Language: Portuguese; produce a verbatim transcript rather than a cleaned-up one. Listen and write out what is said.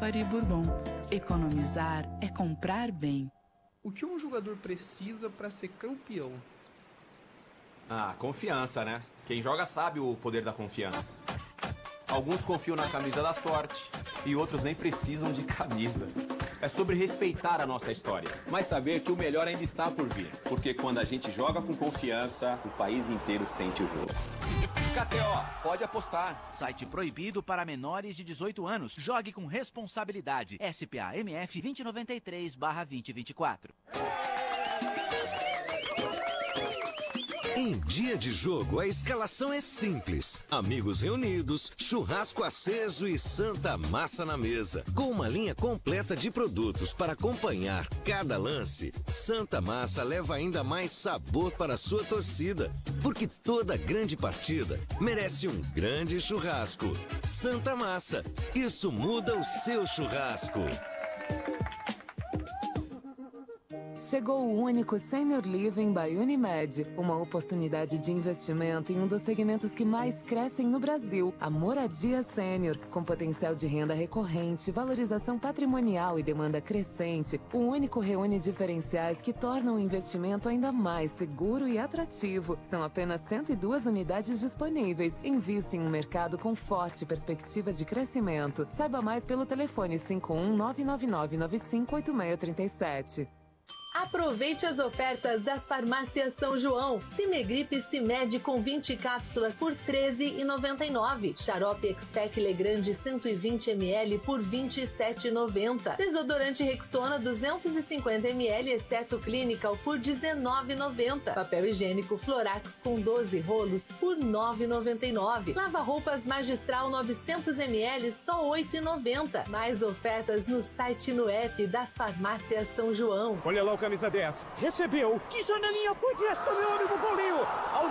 Zafari Bourbon. Economizar é comprar bem. O que um jogador precisa para ser campeão? Ah, confiança, né? Quem joga sabe o poder da confiança. Alguns confiam na camisa da sorte e outros nem precisam de camisa. É sobre respeitar a nossa história, mas saber que o melhor ainda está por vir. Porque quando a gente joga com confiança, o país inteiro sente o jogo. K T O, pode apostar. Site proibido para menores de dezoito anos. Jogue com responsabilidade. S P A M F vinte noventa e três barra vinte vinte e quatro. Em dia de jogo, a escalação é simples. Amigos reunidos, churrasco aceso e Santa Massa na mesa. Com uma linha completa de produtos para acompanhar cada lance, Santa Massa leva ainda mais sabor para a sua torcida. Porque toda grande partida merece um grande churrasco. Santa Massa, isso muda o seu churrasco. Chegou o único Senior Living by Unimed, uma oportunidade de investimento em um dos segmentos que mais crescem no Brasil, a moradia sênior, com potencial de renda recorrente, valorização patrimonial e demanda crescente. O único reúne diferenciais que tornam o investimento ainda mais seguro e atrativo. São apenas cento e duas unidades disponíveis. Invista em um mercado com forte perspectiva de crescimento. Saiba mais pelo telefone cinco um nove nove nove nove cinco oito seis três sete. Aproveite as ofertas das farmácias São João. Cimegripe Cimed com vinte cápsulas por treze reais e noventa e nove centavos. Xarope Expec Legrande cento e vinte mililitros por vinte e sete reais e noventa centavos. Desodorante Rexona duzentos e cinquenta mililitros exceto Clinical por dezenove reais e noventa centavos. Papel higiênico Florax com doze rolos por nove reais e noventa e nove centavos. Lava-roupas Magistral novecentos mililitros só oito reais e noventa centavos. Mais ofertas no site e no app das farmácias São João. Olha lá o camisa dez. Recebeu. Que janelinha foi essa, meu amigo Paulinho?